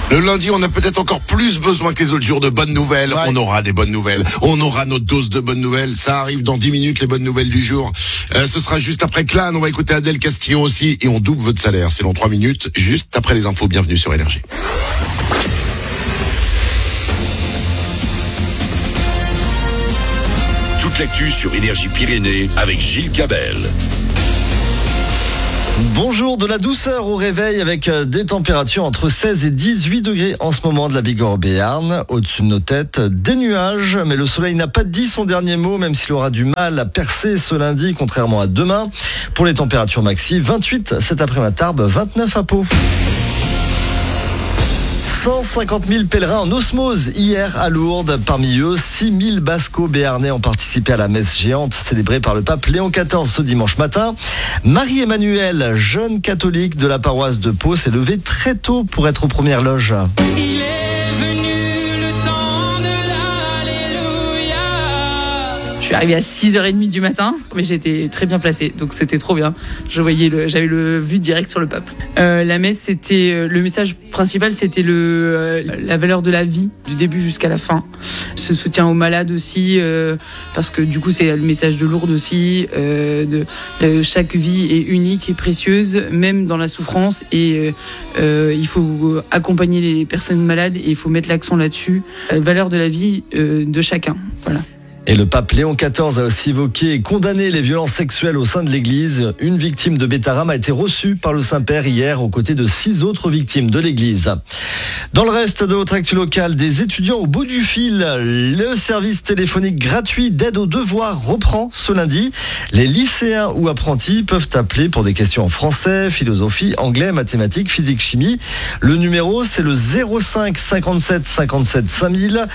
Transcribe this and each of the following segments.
Le lundi, on a peut-être encore plus besoin que les autres jours de bonnes nouvelles. Ouais. On aura des bonnes nouvelles. On aura notre dose de bonnes nouvelles. Ça arrive dans 10 minutes, les bonnes nouvelles du jour. Ce sera juste après Clan. On va écouter Adèle Castillon aussi. Et on double votre salaire. C'est dans 3 minutes, juste après les infos. Bienvenue sur Énergie. Toute l'actu sur Énergie Pyrénées avec Gilles Cabel. Bonjour, de la douceur au réveil avec des températures entre 16 et 18 degrés en ce moment de la Bigorre Béarn. Au-dessus de nos têtes, des nuages, mais le soleil n'a pas dit son dernier mot, même s'il aura du mal à percer ce lundi, contrairement à demain. Pour les températures maxi, 28 cet après-midi à Tarbes, 29 à Pau. 150 000 pèlerins en osmose hier à Lourdes. Parmi eux, 6 000 Basco-Béarnais ont participé à la messe géante célébrée par le pape Léon XIV ce dimanche matin. Marie-Emmanuelle, jeune catholique de la paroisse de Pau, s'est levée très tôt pour être aux premières loges. Il est venu le temps de l'Alléluia. Je suis arrivée à 6h30 du matin, mais j'étais très bien placée, donc c'était trop bien. J'avais le vue direct sur le pape. La messe, c'était le message principal, c'était la valeur de la vie, du début jusqu'à la fin. Ce soutien aux malades aussi, parce que du coup c'est le message de Lourdes aussi. Chaque vie est unique et précieuse, même dans la souffrance, et il faut accompagner les personnes malades et il faut mettre l'accent là-dessus. La valeur de la vie de chacun. Voilà. Et le pape Léon XIV a aussi évoqué et condamné les violences sexuelles au sein de l'église. Une victime de Bétarame a été reçue par le Saint-Père hier aux côtés de 6 autres victimes de l'église. Dans le reste de votre actu locale, des étudiants au bout du fil. Le service téléphonique gratuit d'aide aux devoirs reprend ce lundi. Les lycéens ou apprentis peuvent appeler pour des questions en français, philosophie, anglais, mathématiques, physique, chimie. Le numéro, c'est le 05 57 57 5000.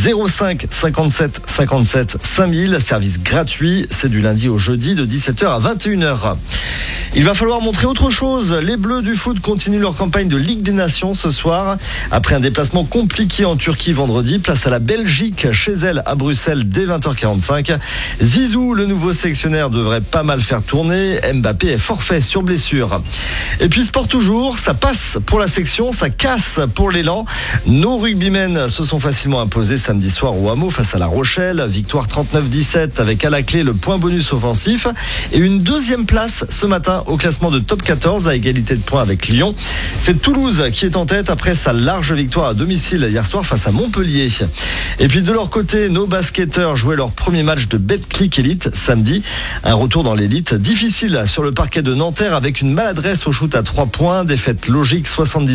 05 57 57 5000, service gratuit, c'est du lundi au jeudi de 17h à 21h. Il va falloir montrer autre chose. Les Bleus du foot continuent leur campagne de Ligue des Nations ce soir. Après un déplacement compliqué en Turquie vendredi, place à la Belgique chez elle à Bruxelles dès 20h45. Zizou, le nouveau sélectionneur, devrait pas mal faire tourner. Mbappé est forfait sur blessure. Et puis sport toujours, ça passe pour la section, ça casse pour l'élan. Nos rugbymen se sont facilement imposés samedi soir au Hameau face à La Rochelle. Victoire 39-17 avec à la clé le point bonus offensif et une deuxième place ce matin au classement de top 14 à égalité de points avec Lyon. C'est Toulouse qui est en tête après sa large victoire à domicile hier soir face à Montpellier. Et puis de leur côté, nos basketteurs jouaient leur premier match de Betclic Elite samedi. Un retour dans l'élite difficile sur le parquet de Nanterre avec une maladresse au shoot à 3 points. Défaite logique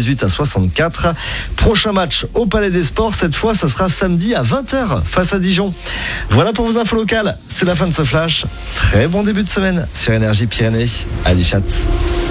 78-64. Prochain match au Palais des Sports. Cette fois, ça sera samedi à 20h face à Dijon. Voilà pour vos infos locales. C'est la fin de ce flash. Très bon début de semaine sur Énergie Pyrénées. Allez, chat.